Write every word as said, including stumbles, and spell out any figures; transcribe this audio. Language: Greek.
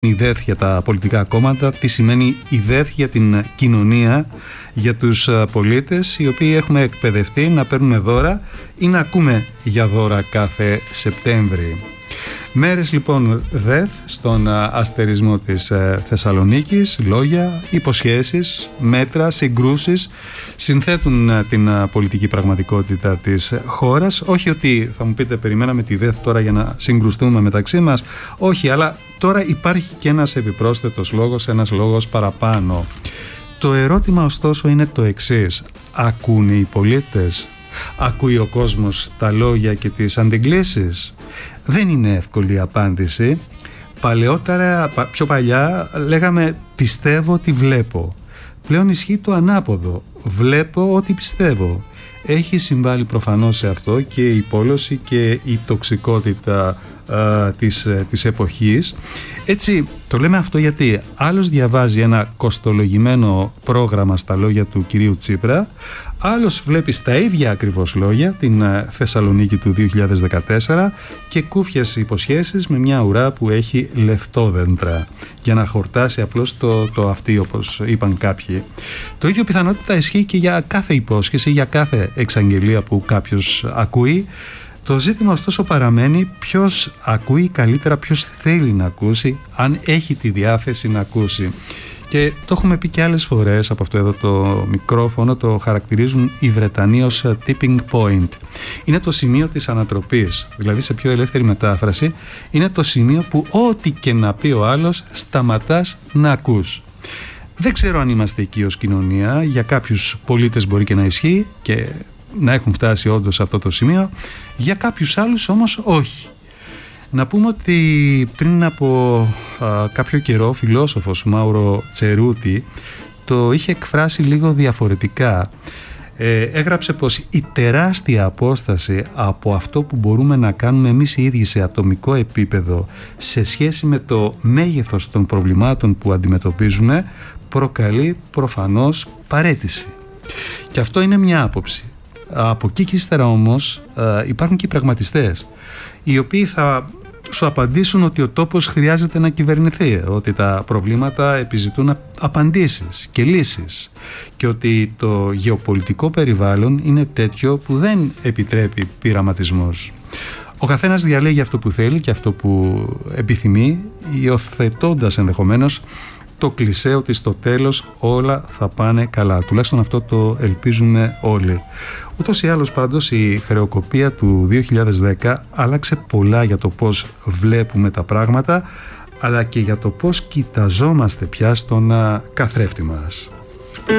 η ΔΕΘ για τα πολιτικά κόμματα, τι σημαίνει η ΔΕΘ για την κοινωνία, για τους πολίτες οι οποίοι έχουμε εκπαιδευτεί να παίρνουμε δώρα ή να ακούμε για δώρα κάθε Σεπτέμβρη. Μέρες λοιπόν ΔΕΘ στον αστερισμό της Θεσσαλονίκης, λόγια, υποσχέσεις, μέτρα, συγκρούσεις συνθέτουν την πολιτική πραγματικότητα της χώρας. Όχι ότι θα μου πείτε περιμέναμε τη ΔΕΘ τώρα για να συγκρουστούμε μεταξύ μας, όχι, αλλά τώρα υπάρχει και ένας επιπρόσθετος λόγος, ένας λόγος παραπάνω. Το ερώτημα ωστόσο είναι το εξής: ακούνε οι πολίτες? Ακούει ο κόσμος τα λόγια και τις αντιγκλήσεις? Δεν είναι εύκολη η απάντηση. Παλαιότερα, πιο παλιά, λέγαμε πιστεύω ότι βλέπω. Πλέον ισχύει το ανάποδο. Βλέπω ότι πιστεύω. Έχει συμβάλει προφανώς σε αυτό και η πόλωση και η τοξικότητα α, της, της εποχής. Έτσι το λέμε αυτό γιατί άλλος διαβάζει ένα κοστολογημένο πρόγραμμα στα λόγια του κυρίου Τσίπρα, άλλος βλέπει στα ίδια ακριβώς λόγια την Θεσσαλονίκη του δύο χιλιάδες δεκατέσσερα και κούφιες υποσχέσεις με μια ουρά που έχει λεφτόδεντρα για να χορτάσει απλώς το, το αυτί, όπως είπαν κάποιοι. Το ίδιο πιθανότητα ισχύει και για κάθε υπόσχεση, για κάθε εξαγγελία που κάποιος ακούει. Το ζήτημα ωστόσο παραμένει ποιος ακούει καλύτερα, ποιος θέλει να ακούσει, αν έχει τη διάθεση να ακούσει. Και το έχουμε πει και άλλες φορές από αυτό εδώ το μικρόφωνο, το χαρακτηρίζουν οι Βρετανοί ως tipping point. Είναι το σημείο της ανατροπής, δηλαδή σε πιο ελεύθερη μετάφραση, είναι το σημείο που ό,τι και να πει ο άλλος σταματάς να ακούς. Δεν ξέρω αν είμαστε εκεί ως κοινωνία, για κάποιους πολίτες μπορεί και να ισχύει και να έχουν φτάσει όντως σε αυτό το σημείο, για κάποιους άλλους όμως όχι. Να πούμε ότι πριν από α, κάποιο καιρό ο φιλόσοφος Μάουρο Τσερούτη το είχε εκφράσει λίγο διαφορετικά. Ε, έγραψε πως η τεράστια απόσταση από αυτό που μπορούμε να κάνουμε εμείς οι ίδιοι σε ατομικό επίπεδο σε σχέση με το μέγεθος των προβλημάτων που αντιμετωπίζουμε προκαλεί προφανώς παραίτηση. Και αυτό είναι μια άποψη. Από εκεί και ύστερα όμως α, υπάρχουν και οι πραγματιστές οι οποίοι θα σου απαντήσουν ότι ο τόπος χρειάζεται να κυβερνηθεί, ότι τα προβλήματα επιζητούν απαντήσεις και λύσεις και ότι το γεωπολιτικό περιβάλλον είναι τέτοιο που δεν επιτρέπει πειραματισμούς. Ο καθένας διαλέγει αυτό που θέλει και αυτό που επιθυμεί, υιοθετώντας ενδεχομένως το κλισέ ότι στο τέλος όλα θα πάνε καλά. Τουλάχιστον αυτό το ελπίζουμε όλοι. Ούτως ή άλλως πάντως η χρεοκοπία του δύο χιλιάδες δέκα άλλαξε πολλά για το πώς βλέπουμε τα πράγματα, αλλά και για το πώς κοιταζόμαστε πια στον καθρέφτη μας.